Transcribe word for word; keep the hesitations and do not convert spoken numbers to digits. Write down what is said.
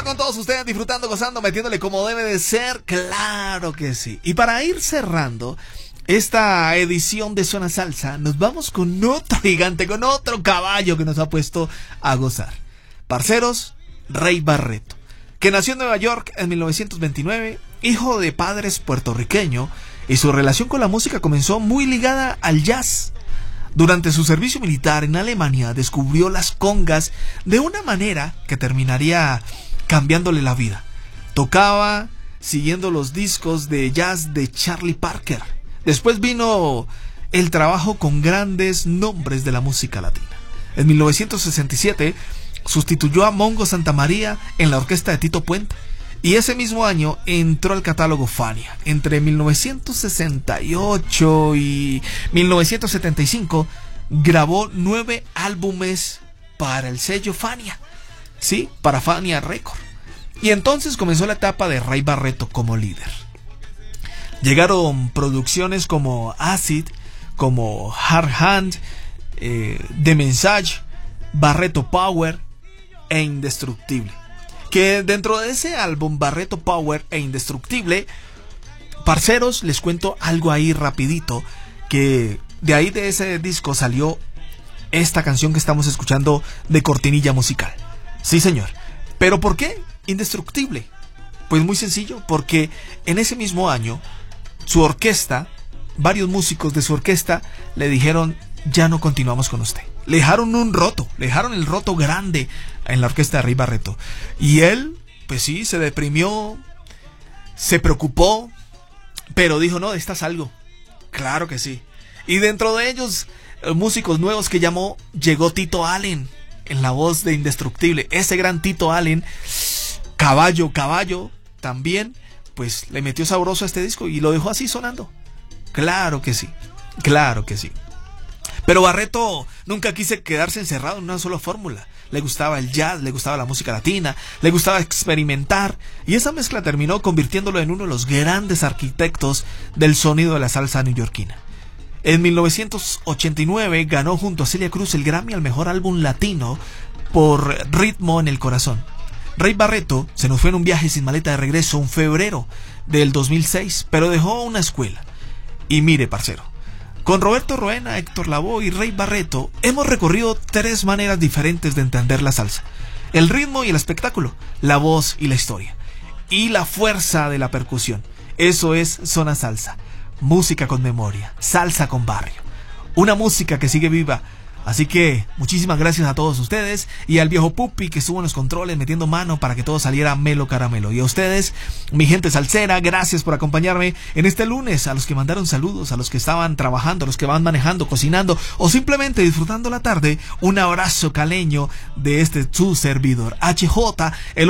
Con todos ustedes disfrutando, gozando, metiéndole como debe de ser, claro que sí. Y para ir cerrando esta edición de Zona Salsa, nos vamos con otro gigante, con otro caballo que nos ha puesto a gozar. Parceros, Rey Barreto, que nació en Nueva York en mil novecientos veintinueve, hijo de padres puertorriqueños, y su relación con la música comenzó muy ligada al jazz. Durante su servicio militar en Alemania descubrió las congas de una manera que terminaría cambiándole la vida. Tocaba siguiendo los discos de jazz de Charlie Parker. Después vino el trabajo con grandes nombres de la música latina. En mil novecientos sesenta y siete sustituyó a Mongo Santamaría en la orquesta de Tito Puente. Y ese mismo año entró al catálogo Fania. Entre mil novecientos sesenta y ocho y mil novecientos setenta y cinco grabó nueve álbumes para el sello Fania. Sí, para Fania Record. Y entonces comenzó la etapa de Rey Barreto como líder. Llegaron producciones como Acid, como Hard Hand, eh, The Message, Barreto Power e Indestructible. Que dentro de ese álbum Barreto Power e Indestructible, parceros, les cuento algo ahí rapidito, que de ahí de ese disco salió esta canción que estamos escuchando de cortinilla musical. Sí, señor. ¿Pero por qué Indestructible? Pues muy sencillo, porque en ese mismo año su orquesta, varios músicos de su orquesta le dijeron: ya no continuamos con usted. Le dejaron un roto, le dejaron el roto grande en la orquesta de Rey Barreto. Y él, pues sí, se deprimió, se preocupó, pero dijo: no, de esta salgo. Claro que sí. Y dentro de ellos, músicos nuevos que llamó, llegó Tito Allen en la voz de Indestructible. Ese gran Tito Allen, caballo, caballo, también, pues le metió sabroso a este disco y lo dejó así sonando. Claro que sí, claro que sí. Pero Barreto nunca quiso quedarse encerrado en una sola fórmula. Le gustaba el jazz, le gustaba la música latina, le gustaba experimentar, y esa mezcla terminó convirtiéndolo en uno de los grandes arquitectos del sonido de la salsa neoyorquina. En mil novecientos ochenta y nueve ganó junto a Celia Cruz el Grammy al mejor álbum latino por Ritmo en el Corazón. Rey Barreto se nos fue en un viaje sin maleta de regreso en febrero del dos mil seis, pero dejó una escuela. Y mire, parcero, con Roberto Roena, Héctor Lavoe y Rey Barreto hemos recorrido tres maneras diferentes de entender la salsa: el ritmo y el espectáculo, la voz y la historia, y la fuerza de la percusión. Eso es Zona Salsa, música con memoria, salsa con barrio, una música que sigue viva. Así que muchísimas gracias a todos ustedes, y al viejo Pupi que estuvo en los controles metiendo mano para que todo saliera melo caramelo. Y a ustedes, mi gente salsera, gracias por acompañarme en este lunes. A los que mandaron saludos, a los que estaban trabajando, a los que van manejando, cocinando o simplemente disfrutando la tarde, un abrazo caleño de este su servidor H J, el